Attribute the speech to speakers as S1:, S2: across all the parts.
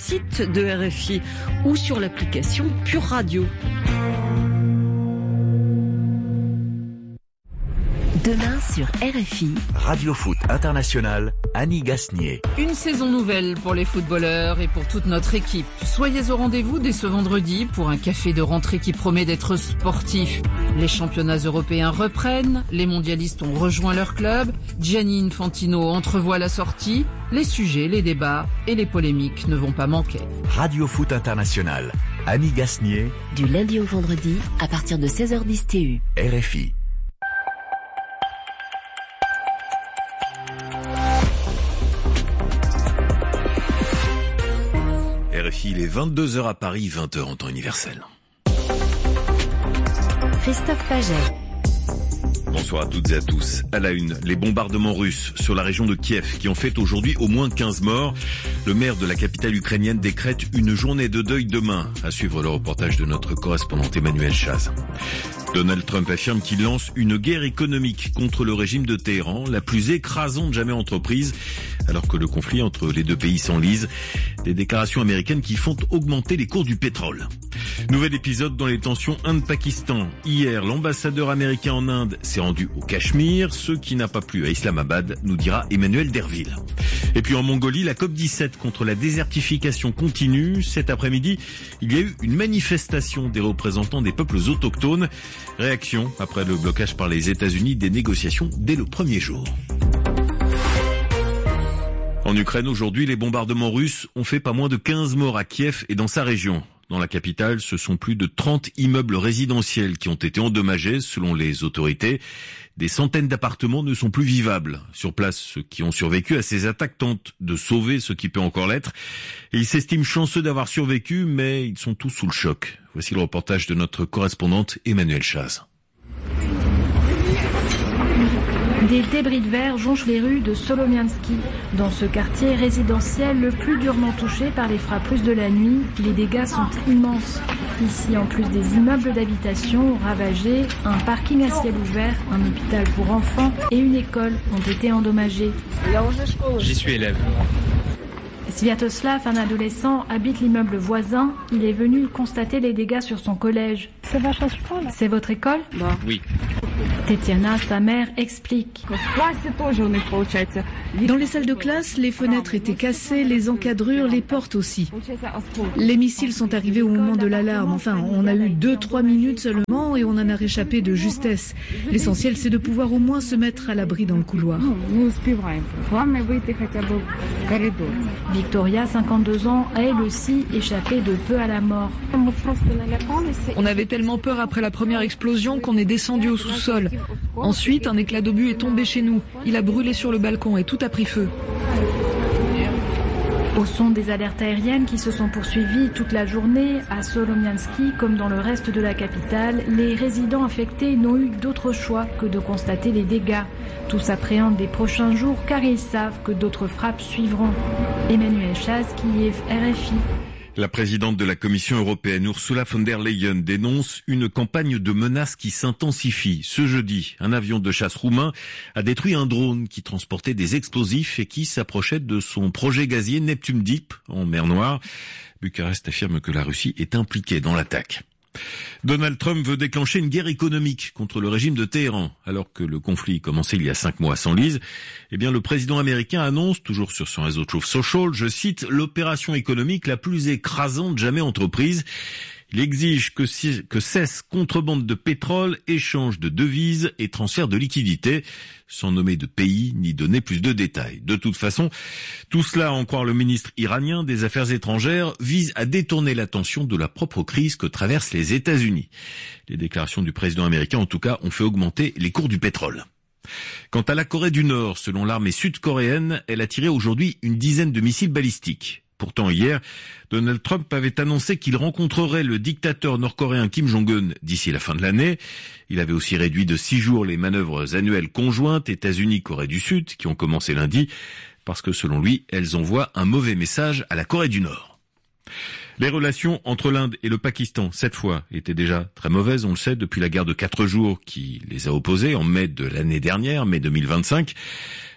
S1: site de RFI ou sur l'application Pure Radio.
S2: Demain sur RFI.
S3: Radio Foot International, Annie Gasnier.
S4: Une saison nouvelle pour les footballeurs et pour toute notre équipe. Soyez au rendez-vous dès ce vendredi pour un café de rentrée qui promet d'être sportif. Les championnats européens reprennent, les mondialistes ont rejoint leur club, Gianni Infantino entrevoit la sortie, les sujets, les débats et les polémiques ne vont pas manquer.
S3: Radio Foot International, Annie Gasnier.
S2: Du lundi au vendredi à partir de 16h10 TU.
S3: RFI. RFI, il est 22h à Paris, 20h en temps universel.
S2: Christophe Paget.
S3: Bonsoir à toutes et à tous. À la une, les bombardements russes sur la région de Kiev qui ont fait aujourd'hui au moins 15 morts. Le maire de la capitale ukrainienne décrète une journée de deuil demain. À suivre le reportage de notre correspondante Emmanuel Chaz. Donald Trump affirme qu'il lance une guerre économique contre le régime de Téhéran, la plus écrasante jamais entreprise, alors que le conflit entre les deux pays s'enlise. Des déclarations américaines qui font augmenter les cours du pétrole. Nouvel épisode dans les tensions Inde-Pakistan. Hier, l'ambassadeur américain en Inde s'est rendu au Cachemire, ce qui n'a pas plu à Islamabad, nous dira Emmanuel Derville. Et puis en Mongolie, la COP17 contre la désertification continue. Cet après-midi, il y a eu une manifestation des représentants des peuples autochtones. Réaction après le blocage par les États-Unis des négociations dès le premier jour. En Ukraine, aujourd'hui, les bombardements russes ont fait pas moins de 15 morts à Kiev et dans sa région. Dans la capitale, ce sont plus de 30 immeubles résidentiels qui ont été endommagés, selon les autorités. Des centaines d'appartements ne sont plus vivables. Sur place, ceux qui ont survécu à ces attaques tentent de sauver ce qui peut encore l'être. Et ils s'estiment chanceux d'avoir survécu, mais ils sont tous sous le choc. Voici le reportage de notre correspondante Emmanuel Chaz.
S5: Des débris de verre jonchent les rues de Solomiansky. Dans ce quartier résidentiel le plus durement touché par les frappes russes de la nuit, les dégâts sont immenses. Ici, en plus des immeubles d'habitation ravagés, un parking à ciel ouvert, un hôpital pour enfants et une école ont été endommagés.
S6: J'y suis élève.
S5: Sviatoslav, un adolescent, habite l'immeuble voisin. Il est venu constater les dégâts sur son collège. C'est votre école ?
S6: Oui.
S5: Tetiana, sa mère, explique.
S7: Dans les salles de classe, les fenêtres étaient cassées, les encadrures, les portes aussi. Les missiles sont arrivés au moment de l'alarme. Enfin, on a eu 2-3 minutes seulement et on en a réchappé de justesse. L'essentiel, c'est de pouvoir au moins se mettre à l'abri dans le couloir.
S5: Victoria, 52 ans, a elle aussi échappé de peu à la mort.
S7: On avait tellement peur après la première explosion qu'on est descendu au sous-sol. Ensuite, un éclat d'obus est tombé chez nous. Il a brûlé sur le balcon et tout a pris feu.
S5: Au son des alertes aériennes qui se sont poursuivies toute la journée, à Solomiansky comme dans le reste de la capitale, les résidents affectés n'ont eu d'autre choix que de constater les dégâts. Tous appréhendent les prochains jours car ils savent que d'autres frappes suivront. Emmanuel Chaz, Kiev, RFI.
S3: La présidente de la Commission européenne, Ursula von der Leyen, dénonce une campagne de menaces qui s'intensifie. Ce jeudi, un avion de chasse roumain a détruit un drone qui transportait des explosifs et qui s'approchait de son projet gazier Neptune Deep en mer Noire. Bucarest affirme que la Russie est impliquée dans l'attaque. Donald Trump veut déclencher une guerre économique contre le régime de Téhéran. Alors que le conflit commençait il y a 5 mois s'enlise, le président américain annonce, toujours sur son réseau Truth Social, je cite, l'opération économique la plus écrasante jamais entreprise. Il exige que cesse contrebande de pétrole, échange de devises et transfert de liquidités, sans nommer de pays ni donner plus de détails. De toute façon, tout cela, à en croire le ministre iranien des Affaires étrangères, vise à détourner l'attention de la propre crise que traversent les États-Unis. Les déclarations du président américain, en tout cas, ont fait augmenter les cours du pétrole. Quant à la Corée du Nord, selon l'armée sud-coréenne, elle a tiré aujourd'hui une dizaine de missiles balistiques. Pourtant, hier, Donald Trump avait annoncé qu'il rencontrerait le dictateur nord-coréen Kim Jong-un d'ici la fin de l'année. Il avait aussi réduit de 6 jours les manœuvres annuelles conjointes États-Unis-Corée du Sud, qui ont commencé lundi, parce que selon lui, elles envoient un mauvais message à la Corée du Nord. Les relations entre l'Inde et le Pakistan, cette fois, étaient déjà très mauvaises, on le sait, depuis la guerre de 4 jours qui les a opposés en mai de l'année dernière, mai 2025.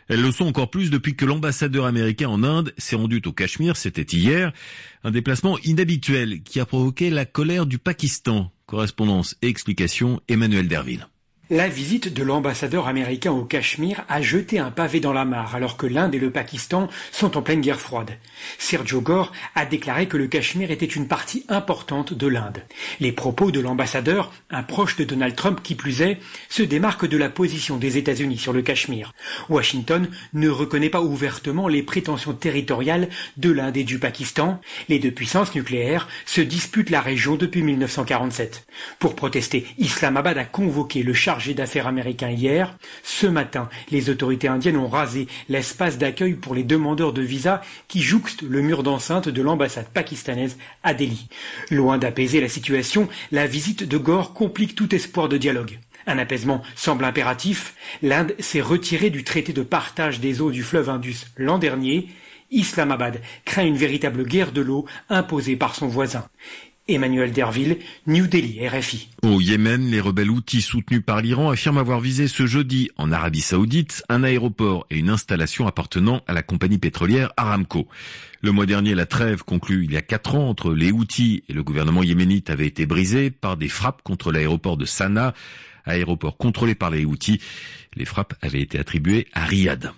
S3: Elles le sont encore plus depuis que l'ambassadeur américain en Inde s'est rendu au Cachemire, c'était hier. Un déplacement inhabituel qui a provoqué la colère du Pakistan. Correspondance et explication, Emmanuel Derville.
S8: La visite de l'ambassadeur américain au Cachemire a jeté un pavé dans la mare alors que l'Inde et le Pakistan sont en pleine guerre froide. Sergio Gore a déclaré que le Cachemire était une partie importante de l'Inde. Les propos de l'ambassadeur, un proche de Donald Trump qui plus est, se démarquent de la position des États-Unis sur le Cachemire. Washington ne reconnaît pas ouvertement les prétentions territoriales de l'Inde et du Pakistan. Les deux puissances nucléaires se disputent la région depuis 1947. Pour protester, Islamabad a convoqué le chargé d'affaires américain hier. Ce matin, les autorités indiennes ont rasé l'espace d'accueil pour les demandeurs de visa qui jouxte le mur d'enceinte de l'ambassade pakistanaise à Delhi. Loin d'apaiser la situation, la visite de Gore complique tout espoir de dialogue. Un apaisement semble impératif. L'Inde s'est retirée du traité de partage des eaux du fleuve Indus l'an dernier. Islamabad craint une véritable guerre de l'eau imposée par son voisin. Emmanuel Derville, New Delhi, RFI.
S3: Au Yémen, les rebelles houthis soutenus par l'Iran affirment avoir visé ce jeudi en Arabie Saoudite un aéroport et une installation appartenant à la compagnie pétrolière Aramco. Le mois dernier, la trêve conclue il y a 4 ans entre les houthis et le gouvernement yéménite avait été brisée par des frappes contre l'aéroport de Sanaa, aéroport contrôlé par les houthis. Les frappes avaient été attribuées à Riyad.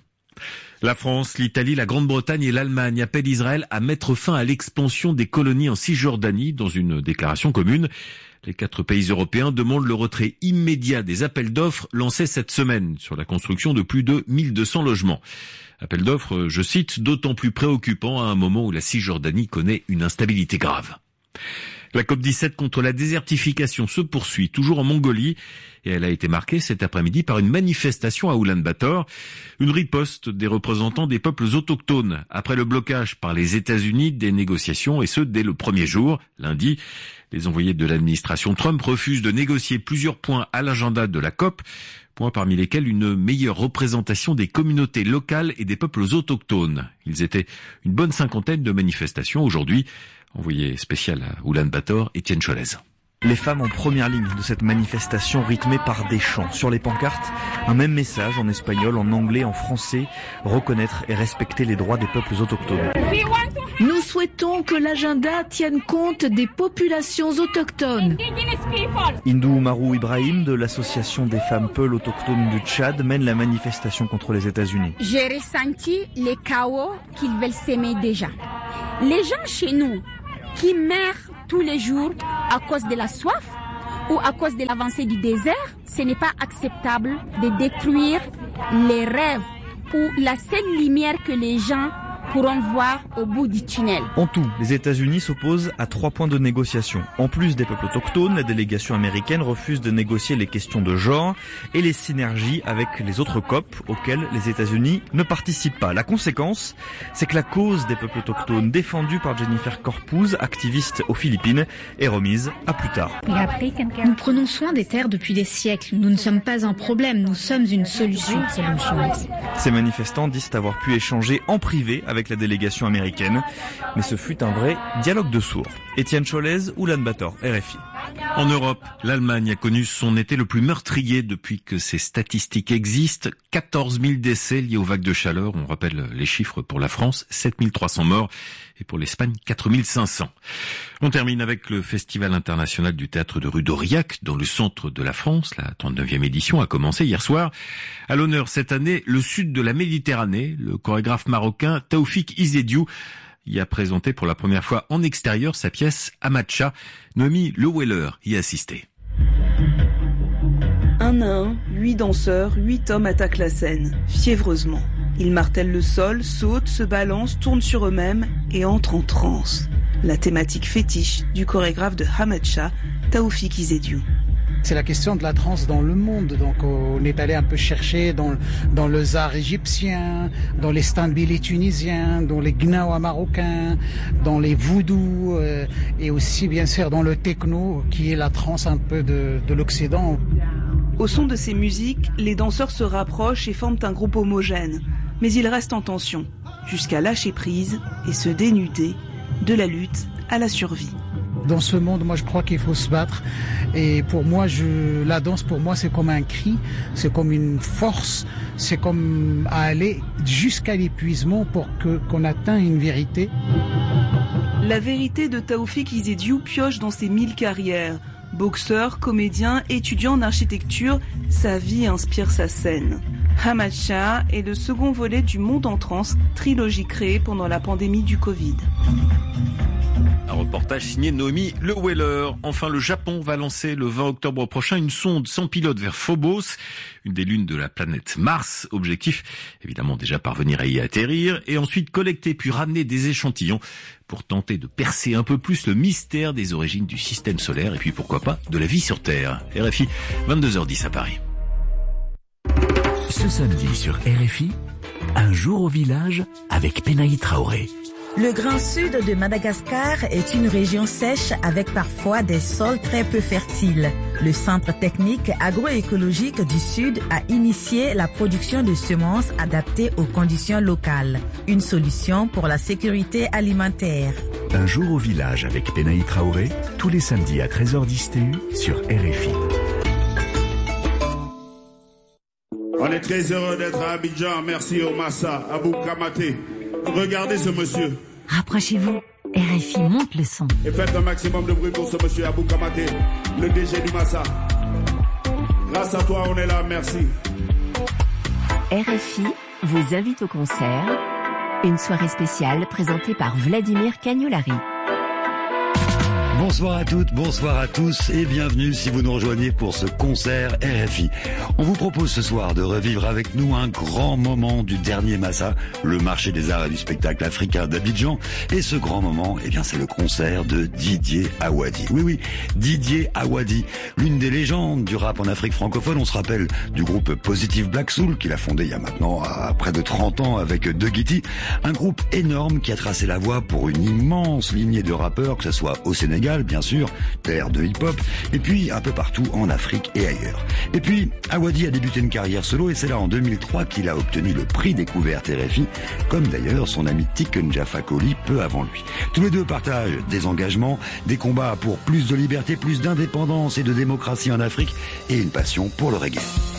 S3: La France, l'Italie, la Grande-Bretagne et l'Allemagne appellent Israël à mettre fin à l'expansion des colonies en Cisjordanie dans une déclaration commune. Les 4 pays européens demandent le retrait immédiat des appels d'offres lancés cette semaine sur la construction de plus de 1200 logements. Appel d'offres, je cite, d'autant plus préoccupant à un moment où la Cisjordanie connaît une instabilité grave. La COP17 contre la désertification se poursuit, toujours en Mongolie, et elle a été marquée cet après-midi par une manifestation à Oulan-Bator, une riposte des représentants des peuples autochtones, après le blocage par les États-Unis des négociations, et ce dès le premier jour, lundi. Les envoyés de l'administration Trump refusent de négocier plusieurs points à l'agenda de la COP, points parmi lesquels une meilleure représentation des communautés locales et des peuples autochtones. Ils étaient une bonne 50aine de manifestations aujourd'hui. Envoyé spécial à Oulan-Bator, Étienne Cholez.
S9: Les femmes en première ligne de cette manifestation rythmée par des chants. Sur les pancartes, un même message en espagnol, en anglais, en français. Reconnaître et respecter les droits des peuples autochtones.
S7: Nous souhaitons que l'agenda tienne compte des populations autochtones.
S9: Hindou Marou Ibrahim de l'association des femmes Peuls autochtones du Tchad mène la manifestation contre les États-Unis.
S10: J'ai ressenti les chaos qu'ils veulent s'aimer déjà. Les gens chez nous qui meurent tous les jours à cause de la soif ou à cause de l'avancée du désert, ce n'est pas acceptable de détruire les rêves ou la seule lumière que les gens pourront voir au bout du tunnel.
S9: En tout, les États-Unis s'opposent à 3 points de négociation. En plus des peuples autochtones, la délégation américaine refuse de négocier les questions de genre et les synergies avec les autres COP auxquelles les États-Unis ne participent pas. La conséquence, c'est que la cause des peuples autochtones défendue par Jennifer Corpuz, activiste aux Philippines, est remise à plus tard.
S5: Nous prenons soin des terres depuis des siècles. Nous ne sommes pas un problème, nous sommes une solution.
S9: Ces manifestants disent avoir pu échanger en privé avec la délégation américaine, mais ce fut un vrai dialogue de sourds. Étienne Cholez, Oulan-Bator, RFI.
S3: En Europe, l'Allemagne a connu son été le plus meurtrier depuis que ces statistiques existent. 14 000 décès liés aux vagues de chaleur. On rappelle les chiffres pour la France, 7 300 morts. Et pour l'Espagne, 4 500. On termine avec le Festival international du théâtre de rue d'Aurillac, dans le centre de la France. La 39e édition a commencé hier soir. À l'honneur cette année, le sud de la Méditerranée. Le chorégraphe marocain Taoufik Izediou y a présenté pour la première fois en extérieur sa pièce Amatcha. Noémie Leweller y a assisté.
S11: Un à un, 8 danseurs, 8 hommes attaquent la scène, fiévreusement. Ils martèlent le sol, sautent, se balancent, tournent sur eux-mêmes et entrent en transe. La thématique fétiche du chorégraphe de Amatcha, Taoufik Izediou.
S12: C'est la question de la transe dans le monde. Donc on est allé un peu chercher dans le zar égyptien, dans les stambili tunisiens, dans les gnawa marocains, dans les voodoo et aussi bien sûr dans le techno qui est la transe un peu de l'Occident.
S11: Au son de ces musiques, les danseurs se rapprochent et forment un groupe homogène. Mais ils restent en tension, jusqu'à lâcher prise et se dénuder de la lutte à la survie.
S12: Dans ce monde, moi je crois qu'il faut se battre. Et pour moi, la danse pour moi c'est comme un cri, c'est comme une force, c'est comme aller jusqu'à l'épuisement pour qu'on atteigne une vérité.
S11: La vérité de Taoufik Izediou pioche dans ses 1000 carrières. Boxeur, comédien, étudiant en architecture, sa vie inspire sa scène. Hamad Shah est le second volet du Monde en transe, trilogie créée pendant la pandémie du Covid.
S3: Un reportage signé Noémie Le Weller. Enfin, le Japon va lancer le 20 octobre prochain une sonde sans pilote vers Phobos, une des lunes de la planète Mars. Objectif, évidemment, déjà parvenir à y atterrir et ensuite collecter puis ramener des échantillons pour tenter de percer un peu plus le mystère des origines du système solaire et puis pourquoi pas de la vie sur Terre. RFI, 22h10 à Paris.
S13: Ce samedi sur RFI, un jour au village avec Penaï Traoré.
S14: Le Grand Sud de Madagascar est une région sèche avec parfois des sols très peu fertiles. Le Centre technique agroécologique du Sud a initié la production de semences adaptées aux conditions locales. Une solution pour la sécurité alimentaire.
S13: Un jour au village avec Penaï Traoré, tous les samedis à 13h10 TU sur RFI.
S15: On est très heureux d'être à Abidjan. Merci au Massa, Abou Kamaté. Regardez ce monsieur.
S2: Rapprochez-vous. RFI monte le son.
S15: Et faites un maximum de bruit pour ce monsieur Abou Kamaté, le DG du Massa. Grâce à toi, on est là. Merci.
S2: RFI vous invite au concert. Une soirée spéciale présentée par Vladimir Cagnolari.
S16: Bonsoir à toutes, bonsoir à tous et bienvenue si vous nous rejoignez pour ce concert RFI. On vous propose ce soir de revivre avec nous un grand moment du dernier Massa, le marché des arts et du spectacle africain d'Abidjan. Et ce grand moment, eh bien, c'est le concert de Didier Awadi. Oui, Didier Awadi, l'une des légendes du rap en Afrique francophone. On se rappelle du groupe Positive Black Soul qu'il a fondé il y a maintenant près de 30 ans avec Degiti. Un groupe énorme qui a tracé la voie pour une immense lignée de rappeurs, que ce soit au Sénégal, bien sûr, terre de hip-hop, et puis un peu partout en Afrique et ailleurs. Et puis, Awadi a débuté une carrière solo et c'est là en 2003 qu'il a obtenu le prix découverte RFI, comme d'ailleurs son ami Tikenja Fakoli peu avant lui. Tous les deux partagent des engagements, des combats pour plus de liberté, plus d'indépendance et de démocratie en Afrique et une passion pour le reggae.